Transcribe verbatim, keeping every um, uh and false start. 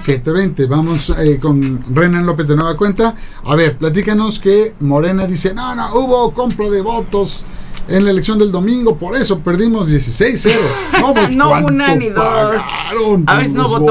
siete veinte. Vamos eh, con Renan López de nueva cuenta. A ver, platícanos que Morena dice, no, no, hubo compra de votos en la elección del domingo, por eso perdimos dieciséis cero. No, pues, no una ni dos. A ver si no votó